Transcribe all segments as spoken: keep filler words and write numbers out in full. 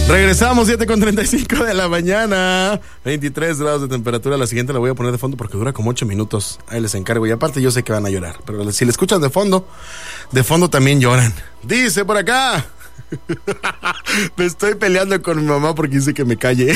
Regresamos, siete con treinta y cinco de la mañana, veintitrés grados de temperatura. La siguiente la voy a poner de fondo porque dura como ocho minutos. Ahí les encargo. Y aparte yo sé que van a llorar, pero si le escuchan de fondo, de fondo también lloran. Dice por acá, me estoy peleando con mi mamá porque dice que me calle.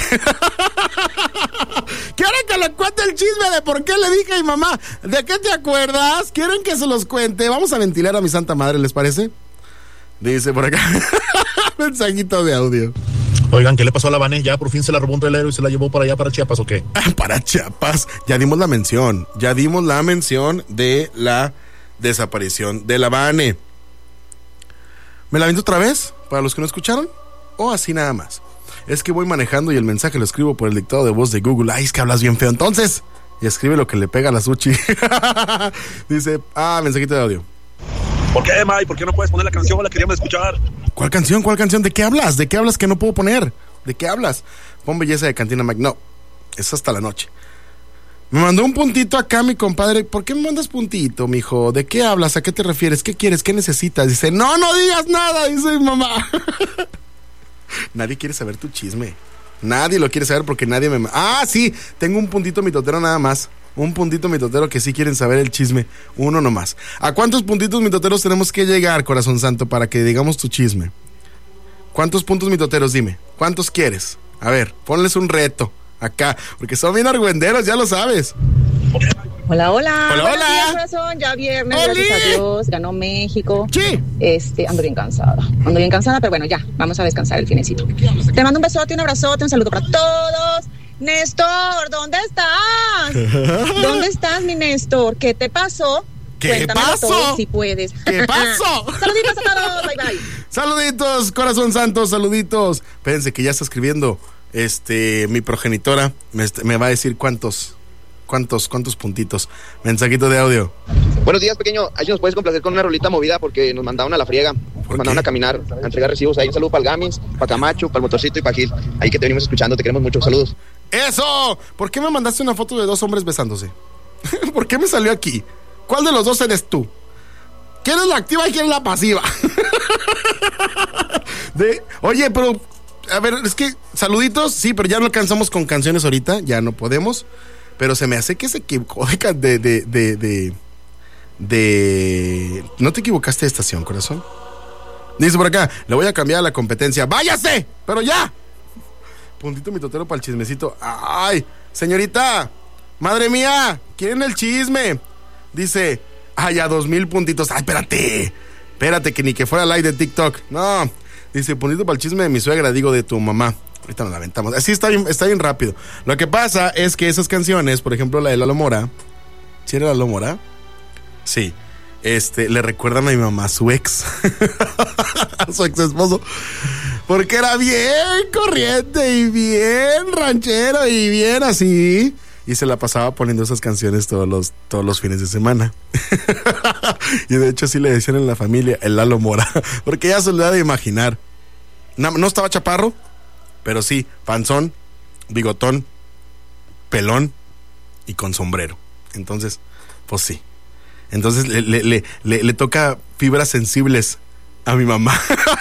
¿Quieren que le cuente el chisme de por qué le dije a mi mamá? ¿De qué te acuerdas? ¿Quieren que se los cuente? Vamos a ventilar a mi santa madre, ¿les parece? Dice por acá, mensajito de audio. Oigan, ¿qué le pasó a la Vane? ¿Ya por fin se la robó un trailero y se la llevó para allá, para Chiapas o qué? Para Chiapas, ya dimos la mención, ya dimos la mención de la desaparición de la Vane. ¿Me la aviento otra vez? Para los que no escucharon, o así nada más. Es que voy manejando y el mensaje lo escribo por el dictado de voz de Google. Ay, es que hablas bien feo entonces. Y escribe lo que le pega a la Suchi. Dice, ah, mensajito de audio. ¿Por qué, May? ¿Por qué no puedes poner la canción? La queríamos escuchar. ¿Cuál canción? ¿Cuál canción? ¿De qué hablas? ¿De qué hablas que no puedo poner? ¿De qué hablas? Pon Belleza de Cantina Mike. No, es hasta la noche. Me mandó un puntito acá mi compadre. ¿Por qué me mandas puntito, mijo? ¿De qué hablas? ¿A qué te refieres? ¿Qué quieres? ¿Qué necesitas? Dice, no, no digas nada, dice mi mamá. Nadie quiere saber tu chisme. Nadie lo quiere saber porque nadie me... Ah, sí, tengo un puntito mitotero nada más. Un puntito mitotero que sí quieren saber el chisme. Uno nomás. ¿A cuántos puntitos mitoteros tenemos que llegar, corazón santo, para que digamos tu chisme? ¿Cuántos puntos mitoteros? Dime. ¿Cuántos quieres? A ver, ponles un reto acá, porque son bien argüenderos, ya lo sabes. Hola, hola. Hola, Buenos hola. días, corazón. Ya viernes, ¡Oli! gracias a Dios. Ganó México. Sí. Este, ando bien cansada. Ando bien cansada, pero bueno, ya. Vamos a descansar el finecito. Te mando un besote, un abrazote, un saludo para todos. Néstor, ¿dónde estás? ¿Dónde estás, mi Néstor? ¿Qué te pasó? ¿Qué Cuéntamelo pasó? todo, si puedes. ¿Qué pasó? Saluditos a todos. Bye, bye. Saluditos, corazón santo, saluditos. Espérense que ya está escribiendo este mi progenitora. Me, me va a decir cuántos, cuántos, cuántos puntitos. Mensajito de audio. Buenos días, pequeño. Ahí nos puedes complacer con una rolita movida porque nos mandaron a la friega. Nos mandaron a caminar, a entregar recibos. Ahí un saludo para el Gamis, para Camacho, para el Motorcito y para Gil. Ahí que te venimos escuchando, te queremos mucho. Saludos. ¡Eso! ¿Por qué me mandaste una foto de dos hombres besándose? ¿Por qué me salió aquí? ¿Cuál de los dos eres tú? ¿Quién es la activa y quién es la pasiva? de, oye, pero... A ver, es que... Saluditos, sí, pero ya no alcanzamos con canciones ahorita. Ya no podemos. Pero se me hace que se equivocó de... de, de, de, de... ¿No te equivocaste de estación, corazón? Dice por acá, le voy a cambiar a la competencia. ¡Váyase! ¡Pero ya! Puntito mitotero para el chismecito. ¡Ay! Señorita, madre mía, ¿quieren el chisme? Dice, ay, a dos mil puntitos. ¡Ay, espérate! Espérate, que ni que fuera like de TikTok. No. Dice, puntito para el chisme de mi suegra, digo, de tu mamá. Ahorita nos la aventamos. Así está bien, está bien rápido. Lo que pasa es que esas canciones, por ejemplo, la de Lalo Mora. ¿Sí era Lalo Mora? Sí. Este, le recuerdan a mi mamá, a su ex. A su ex esposo. Porque era bien corriente y bien ranchero y bien así. Y se la pasaba poniendo esas canciones todos los, todos los fines de semana. Y de hecho sí le decían en la familia el Lalo Mora. Porque ya se le da de imaginar. No, no estaba chaparro, pero sí, panzón, bigotón, pelón y con sombrero. Entonces, pues sí. Entonces le, le, le, le, le toca fibras sensibles a mi mamá.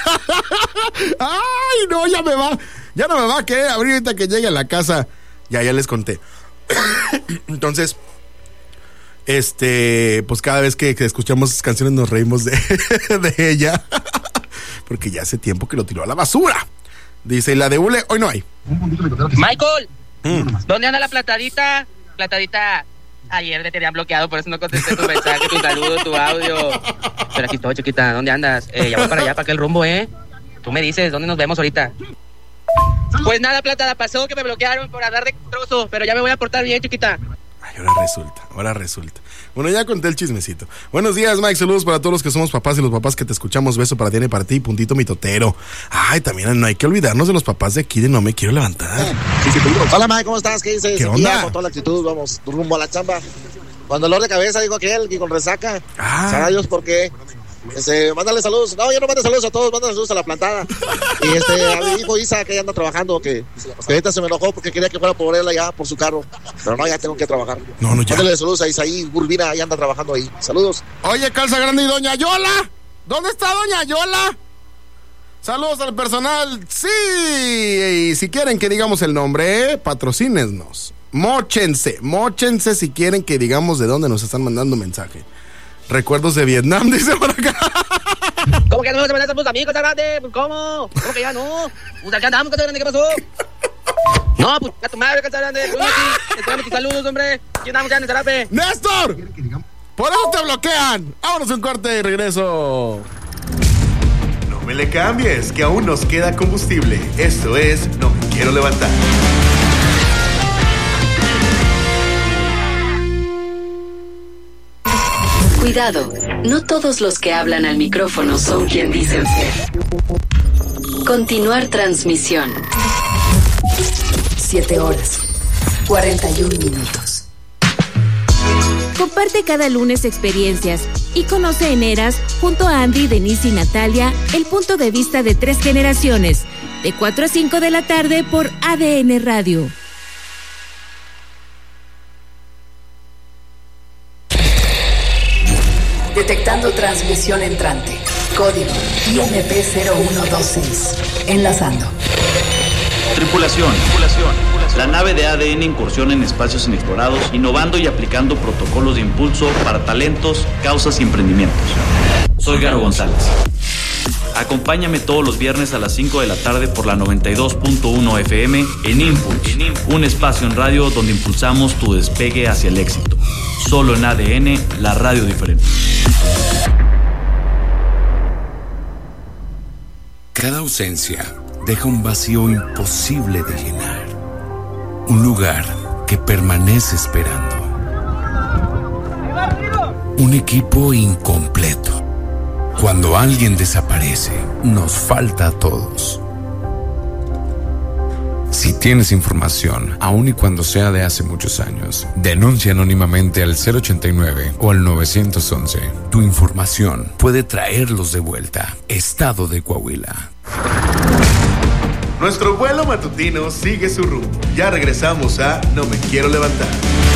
Ay, no, ya me va. Ya no me va a querer abrir ahorita que llegue a la casa. Ya, ya les conté. Entonces, este, pues cada vez que, que escuchamos esas canciones nos reímos de, de ella. Porque ya hace tiempo que lo tiró a la basura. Dice, ¿y la de hule? Hoy no hay. Michael, Mm. ¿dónde anda la platadita? Platadita, ayer te tenían bloqueado, por eso no contesté tu mensaje, tu saludo, tu audio. Pero aquí estoy, chiquita, ¿dónde andas? Eh, ya voy para allá, para aquel rumbo, ¿eh? Tú me dices, ¿dónde nos vemos ahorita? Pues nada, platada, pasó que me bloquearon por andar de trozo, pero ya me voy a portar bien, chiquita. Ay, ahora resulta, ahora resulta. Bueno, ya conté el chismecito. Buenos días, Mike, saludos para todos los que somos papás y los papás que te escuchamos. Beso para ti y para ti, puntito mitotero. Ay, también no hay que olvidarnos de los papás de aquí de No Me Quiero Levantar. Hola, Mike, ¿cómo estás? ¿Qué dices? ¿Qué onda? Ya, con toda la actitud, vamos rumbo a la chamba. Con dolor de cabeza, digo aquel, y con resaca. Ah. Sabrá Dios por qué. Este, mándale saludos. No, yo no mando saludos a todos, mándale saludos a la plantada. Y este, a mi hijo Isa, que ya anda trabajando, que, que ahorita se me enojó porque quería que fuera por él allá, por su carro. Pero no, ya tengo que trabajar. No, no, ya. Mándale saludos a Isaí Urbina, ahí anda trabajando ahí. Saludos. Oye, Calza Grande y Doña Yola. ¿Dónde está Doña Yola? Saludos al personal. Sí, y si quieren que digamos el nombre, ¿eh? Patrocínenos. Móchense, móchense si quieren que digamos de dónde nos están mandando mensaje. Recuerdos de Vietnam, dice por acá. ¿Cómo que no se mandan tus amigos, grande? Pues ¿cómo? ¿Cómo que ya no? Pues acá andamos, grande, ¿qué pasó? No, pues a tu madre, grande. Pues aquí, esperame tus saludos, hombre. Aquí andamos, grande, zarape. ¡Néstor! Por eso te bloquean. Vámonos un corte y regreso. No me le cambies, que aún nos queda combustible. Esto es No Me Quiero Levantar. Cuidado, no todos los que hablan al micrófono son quien dicen ser. Continuar transmisión. Siete horas, cuarenta y un minutos. Comparte cada lunes experiencias y conoce en Eras, junto a Andy, Denise y Natalia, el punto de vista de tres generaciones, de cuatro a cinco de la tarde por A D N Radio. Detectando transmisión entrante. Código I M P cero uno dos seis. Enlazando. Tripulación, tripulación. La nave de A D N incursiona en espacios inexplorados, innovando y aplicando protocolos de impulso para talentos, causas y emprendimientos. Soy Garo González. Acompáñame todos los viernes a las cinco de la tarde por la noventa y dos punto uno F M en Impulse, un espacio en radio donde impulsamos tu despegue hacia el éxito. Solo en A D N, la radio diferente. Cada ausencia deja un vacío imposible de llenar. Un lugar que permanece esperando. Un equipo incompleto. Cuando alguien desaparece, nos falta a todos. Si tienes información, aun y cuando sea de hace muchos años, denuncia anónimamente al cero ochenta y nueve o al nueve once. Tu información puede traerlos de vuelta. Estado de Coahuila. Nuestro vuelo matutino sigue su rumbo. Ya regresamos a No Me Quiero Levantar.